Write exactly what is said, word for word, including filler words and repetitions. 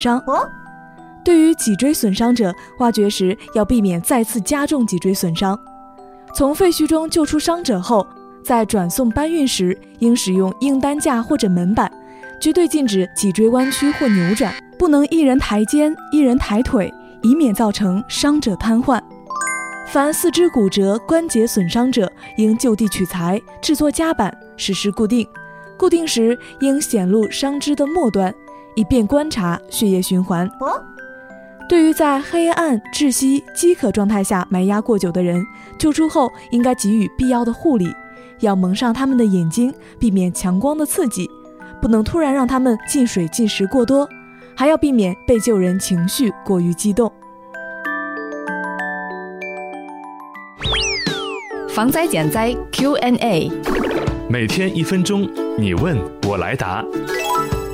伤。对于脊椎损伤者，挖掘时要避免再次加重脊椎损伤。从废墟中救出伤者后，在转送搬运时应使用硬担架或者门板，绝对禁止脊椎弯曲或扭转，不能一人抬肩一人抬腿，以免造成伤者瘫痪。凡四肢骨折、关节损伤者，应就地取材，制作夹板，实施固定。固定时应显露伤肢的末端，以便观察血液循环。对于在黑暗、窒息、饥渴状态下埋压过久的人，救出后应该给予必要的护理，要蒙上他们的眼睛，避免强光的刺激，不能突然让他们进水进食过多，还要避免被救人情绪过于激动。 防灾减灾 Q and A， 每天一分钟，你问我来答。